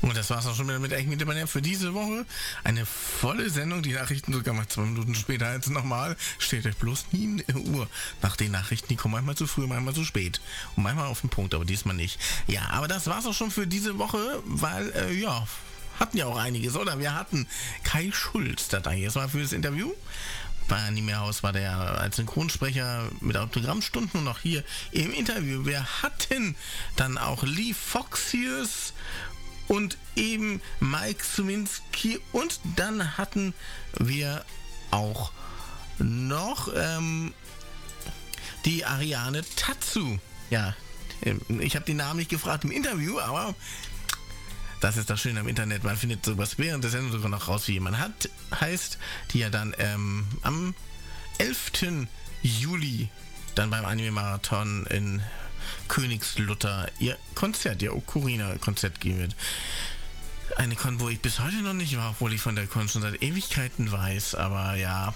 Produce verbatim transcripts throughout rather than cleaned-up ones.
Und das war's auch schon wieder mit Echt mit dem Mann für diese Woche. Eine volle Sendung, die Nachrichten sogar mal zwei Minuten später als normal. Steht euch bloß nie in der Uhr. Nach den Nachrichten, die kommen manchmal zu früh, manchmal zu spät. Und manchmal auf den Punkt, aber diesmal nicht. Ja, aber das war's auch schon für diese Woche, weil, äh, ja, hatten ja auch einiges, oder? Wir hatten Kai Schulz dabei. Jetzt mal für das Interview. Bei Animehaus war der als Synchronsprecher mit Autogrammstunden und auch hier im Interview. Wir hatten dann auch Lee Foxius und eben Mike Suminski und dann hatten wir auch noch ähm, die Ariane Tatsu. Ja, ich habe den Namen nicht gefragt im Interview, aber das ist das Schöne am Internet, man findet sowas während der Sendung sogar noch raus, wie jemand hat, heißt, die ja dann ähm, am elften Juli dann beim Anime-Marathon in Königslutter ihr Konzert, ihr Ocarina-Konzert geben wird. Eine Con, wo ich bis heute noch nicht war, obwohl ich von der Con schon seit Ewigkeiten weiß, aber ja,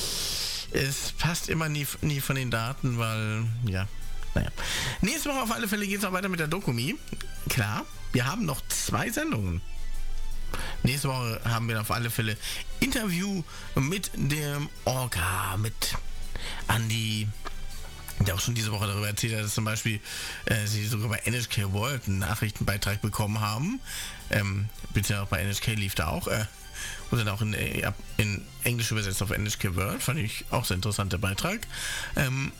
es passt immer nie, nie von den Daten, weil, ja, naja. Nächste Woche auf alle Fälle geht es auch weiter mit der Dokumi. Klar, wir haben noch zwei Sendungen. Nächste Woche haben wir auf alle Fälle Interview mit dem Orga, mit Andi, der auch schon diese Woche darüber erzählt hat, dass zum Beispiel äh, sie sogar bei N H K World einen Nachrichtenbeitrag bekommen haben. Ähm, beziehungsweise auch bei N H K lief da auch. Äh, und dann auch in, äh, in Englisch übersetzt auf N H K World. Fand ich auch sehr interessanter Beitrag. Ähm,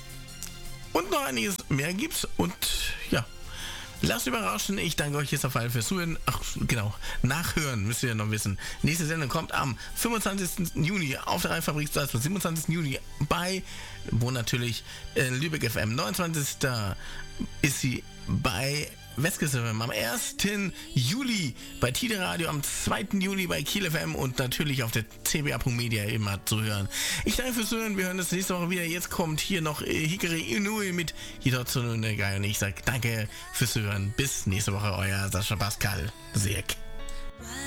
und noch einiges mehr gibt's. Und ja, lasst überraschen, ich danke euch jetzt auf alle fürs Zuhören. Ach, genau, nachhören müsst ihr ja noch wissen. Nächste Sendung kommt am fünfundzwanzigsten Juni auf der Rheinfabrik Salzburg, siebenundzwanzigsten Juni bei, wo natürlich äh, Lübeck F M, neunundzwanzigsten ist sie bei Westküste F M, am ersten Juli bei Tide Radio, am zweiten Juli bei Kiel F M und natürlich auf der c b a punkt media immer zu hören. Ich danke fürs Zuhören, wir hören das nächste Woche wieder. Jetzt kommt hier noch äh, Hikari Inui mit Hitotsu no Negai und ich sage danke fürs Zuhören. Bis nächste Woche, euer Sascha Pascal Sirk.